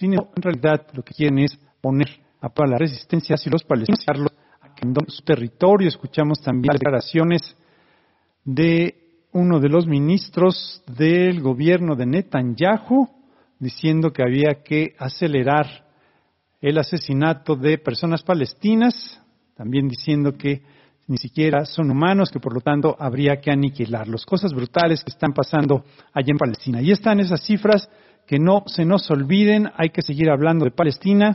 Sin embargo, en realidad lo que quieren es poner a prueba la resistencia y los palestinos a que en su territorio. Escuchamos también declaraciones de uno de los ministros del gobierno de Netanyahu diciendo que había que acelerar el asesinato de personas palestinas, también diciendo que ni siquiera son humanos, que por lo tanto habría que aniquilarlos. Cosas brutales que están pasando allá en Palestina. Y están esas cifras que no se nos olviden, hay que seguir hablando de Palestina.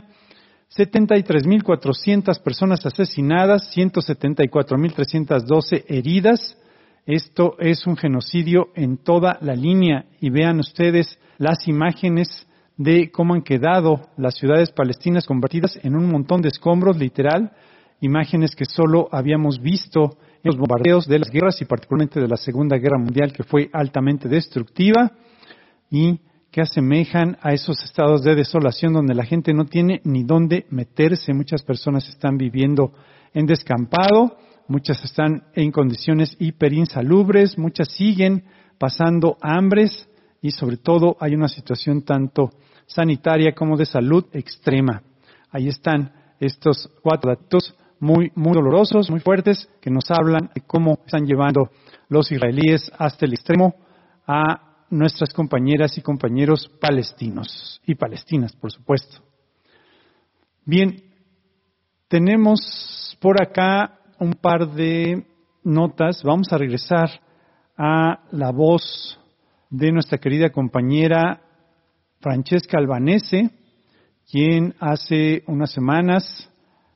73.400 personas asesinadas, 174.312 heridas. Esto es un genocidio en toda la línea. Y vean ustedes las imágenes de cómo han quedado las ciudades palestinas convertidas en un montón de escombros, literal. Imágenes que solo habíamos visto en los bombardeos de las guerras y particularmente de la Segunda Guerra Mundial, que fue altamente destructiva y que asemejan a esos estados de desolación donde la gente no tiene ni dónde meterse. Muchas personas están viviendo en descampado, muchas están en condiciones hiperinsalubres, muchas siguen pasando hambres y sobre todo hay una situación tanto sanitaria como de salud extrema. Ahí están estos 4 datos muy dolorosos, muy fuertes, que nos hablan de cómo están llevando los israelíes hasta el extremo a nuestras compañeras y compañeros palestinos y palestinas, por supuesto. Bien, tenemos por acá un par de notas. Vamos a regresar a la voz de nuestra querida compañera Francesca Albanese, quien hace unas semanas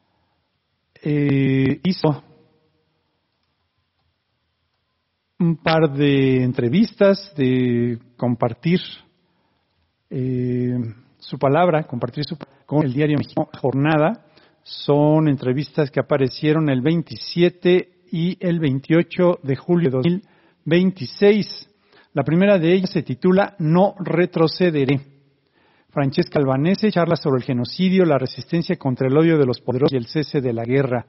hizo un par de entrevistas, de compartir su palabra, con el diario mexicano Jornada. Son entrevistas que aparecieron el 27 y el 28 de julio de 2026. La primera de ellas se titula No retrocederé. Francesca Albanese charla sobre el genocidio, la resistencia contra el odio de los poderosos y el cese de la guerra.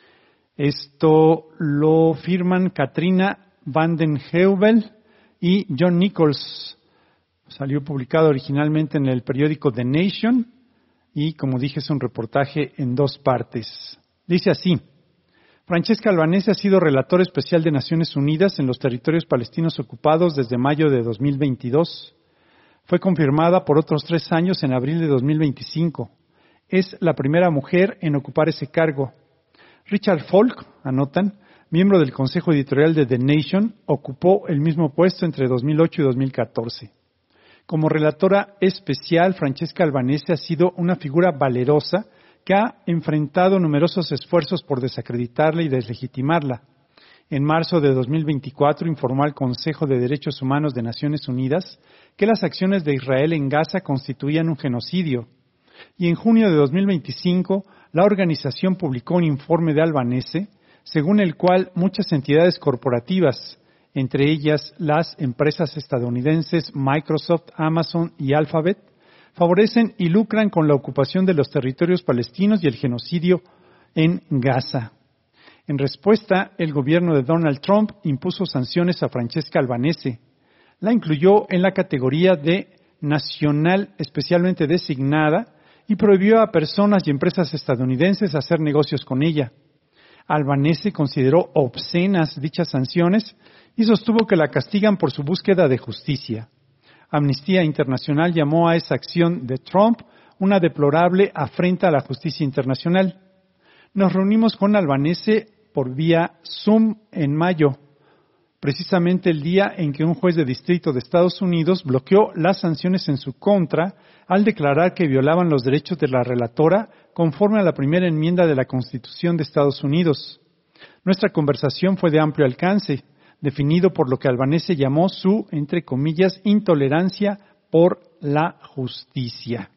Esto lo firman Katrina Vanden Heuvel y John Nichols. Salió publicado originalmente en el periódico The Nation y, como dije, es un reportaje en 2 partes. Dice así: Francesca Albanese ha sido relator especial de Naciones Unidas en los territorios palestinos ocupados desde mayo de 2022. Fue confirmada por otros 3 años en abril de 2025. Es la primera mujer en ocupar ese cargo. Richard Falk, anotan, miembro del Consejo Editorial de The Nation, ocupó el mismo puesto entre 2008 y 2014. Como relatora especial, Francesca Albanese ha sido una figura valerosa que ha enfrentado numerosos esfuerzos por desacreditarla y deslegitimarla. En marzo de 2024 informó al Consejo de Derechos Humanos de Naciones Unidas que las acciones de Israel en Gaza constituían un genocidio. Y en junio de 2025, la organización publicó un informe de Albanese, según el cual muchas entidades corporativas, entre ellas las empresas estadounidenses Microsoft, Amazon y Alphabet, favorecen y lucran con la ocupación de los territorios palestinos y el genocidio en Gaza. En respuesta, el gobierno de Donald Trump impuso sanciones a Francesca Albanese. La incluyó en la categoría de nacional especialmente designada y prohibió a personas y empresas estadounidenses hacer negocios con ella. Albanese consideró obscenas dichas sanciones y sostuvo que la castigan por su búsqueda de justicia. Amnistía Internacional llamó a esa acción de Trump una deplorable afrenta a la justicia internacional. Nos reunimos con Albanese por vía Zoom en mayo, precisamente el día en que un juez de distrito de Estados Unidos bloqueó las sanciones en su contra al declarar que violaban los derechos de la relatora conforme a la primera enmienda de la Constitución de Estados Unidos. Nuestra conversación fue de amplio alcance, definido por lo que Albanese llamó su, entre comillas, intolerancia por la justicia.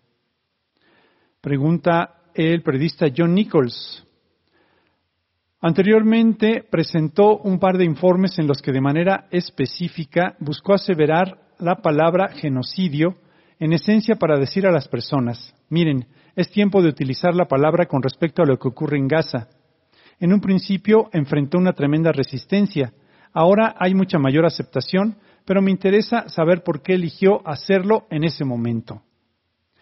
Pregunta el periodista John Nichols. Anteriormente presentó un par de informes en los que de manera específica buscó aseverar la palabra genocidio, en esencia para decir a las personas, miren, es tiempo de utilizar la palabra con respecto a lo que ocurre en Gaza. En un principio enfrentó una tremenda resistencia, ahora hay mucha mayor aceptación, pero me interesa saber por qué eligió hacerlo en ese momento.